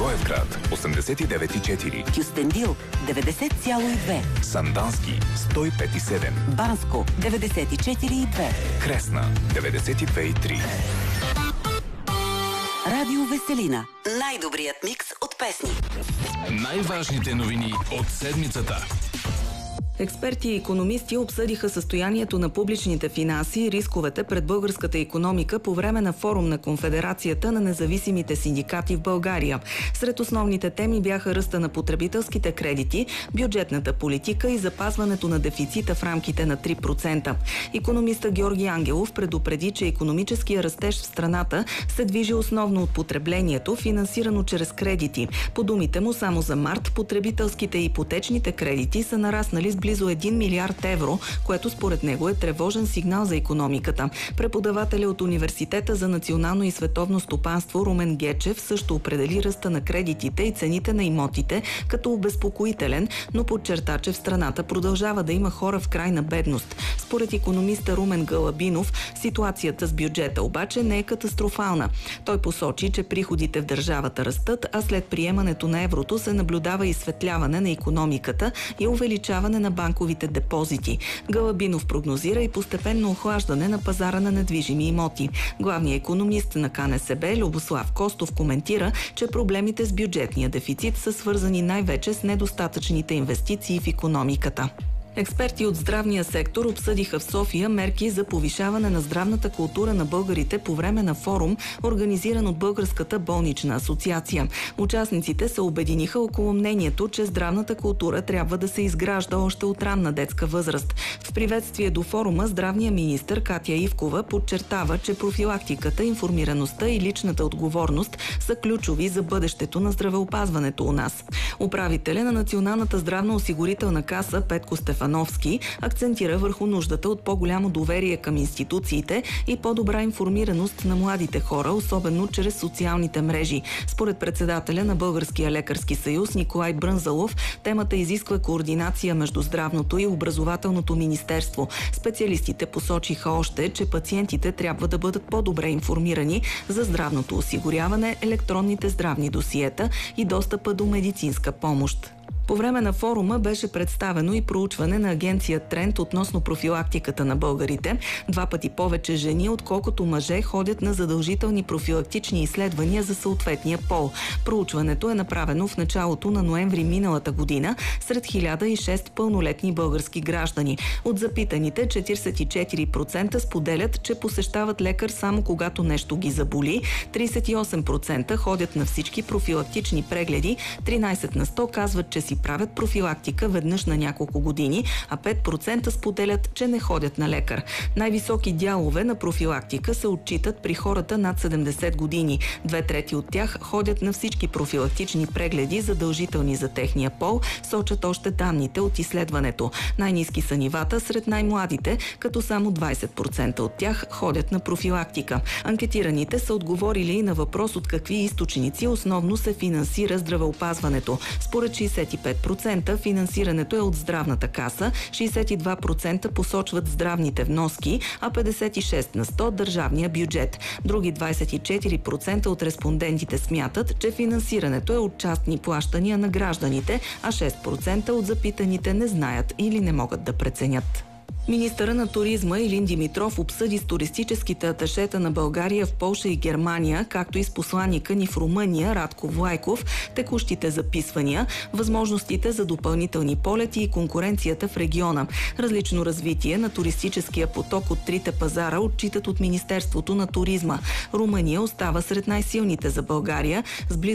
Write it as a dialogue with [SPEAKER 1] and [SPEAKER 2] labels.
[SPEAKER 1] Благоевград 89,4,
[SPEAKER 2] Кюстендил 90,2,
[SPEAKER 1] Сандански 105,7,
[SPEAKER 2] Банско 94,2,
[SPEAKER 1] Кресна 92,3.
[SPEAKER 2] Радио Веселина. Най-добрият микс от песни.
[SPEAKER 3] Най-важните новини от седмицата.
[SPEAKER 4] Експерти и икономисти обсъдиха състоянието на публичните финанси и рисковете пред българската икономика по време на форум на Конфедерацията на независимите синдикати в България. Сред основните теми бяха ръста на потребителските кредити, бюджетната политика и запазването на дефицита в рамките на 3%. Икономиста Георги Ангелов предупреди, че икономическия растеж в страната се движи основно от потреблението, финансирано чрез кредити. По думите му, само за март потребителските и ипотечните кредити са нараснали с близо 1 милиард евро, което според него е тревожен сигнал за икономиката. Преподавателя от Университета за национално и световно стопанство Румен Гечев също определи ръста на кредитите и цените на имотите като обезпокоителен, но подчерта, че в страната продължава да има хора в крайна бедност. Според икономиста Румен Галабинов, ситуацията с бюджета обаче не е катастрофална. Той посочи, че приходите в държавата растат, а след приемането на еврото се наблюдава изсветляване на икономиката и увеличаване на банковите депозити. Галабинов прогнозира и постепенно охлаждане на пазара на недвижими имоти. Главният икономист на КНСБ Любослав Костов коментира, че проблемите с бюджетния дефицит са свързани най-вече с недостатъчните инвестиции в икономиката. Експерти от здравния сектор обсъдиха в София мерки за повишаване на здравната култура на българите по време на форум, организиран от Българската болнична асоциация. Участниците се обединиха около мнението, че здравната култура трябва да се изгражда още от ранна детска възраст. В приветствие до форума здравният министър Катя Ивкова подчертава, че профилактиката, информираността и личната отговорност са ключови за бъдещето на здравеопазването у нас. Управителя на Националната здравноосигурителна каса Петко Стефановски акцентира върху нуждата от по-голямо доверие към институциите и по-добра информираност на младите хора, особено чрез социалните мрежи. Според председателя на Българския лекарски съюз Николай Брънзалов, темата изисква координация между здравното и образователното министерство. Специалистите посочиха още, че пациентите трябва да бъдат по-добре информирани за здравното осигуряване, електронните здравни досиета и достъпа до медицинска помощ. По време на форума беше представено и проучване на агенция Тренд относно профилактиката на българите. 2 пъти повече жени, отколкото мъже, ходят на задължителни профилактични изследвания за съответния пол. Проучването е направено в началото на ноември миналата година сред 1006 пълнолетни български граждани. От запитаните 44% споделят, че посещават лекар само когато нещо ги заболи, 38% ходят на всички профилактични прегледи, 13 на 100 казват, че си правят профилактика веднъж на няколко години, а 5% споделят, че не ходят на лекар. Най-високи дялове на профилактика се отчитат при хората над 70 години. 2/3 от тях ходят на всички профилактични прегледи, задължителни за техния пол, сочат още данните от изследването. Най-ниски са нивата сред най-младите, като само 20% от тях ходят на профилактика. Анкетираните са отговорили и на въпрос от какви източници основно се финансира здравеопазването. Според 65% финансирането е от здравната каса, 62% посочват здравните вноски, а 56 на 100 държавния бюджет. Други 24% от респондентите смятат, че финансирането е от частни плащания на гражданите, а 6% от запитаните не знаят или не могат да преценят. Министъра на туризма Илин Димитров обсъди с туристическите аташета на България в Полша и Германия, както и с посланика ни в Румъния Радко Влайков, текущите записвания, възможностите за допълнителни полети и конкуренцията в региона. Различно развитие на туристическия поток от трите пазара отчитат от Министерството на туризма. Румъния остава сред най-силните за България с близо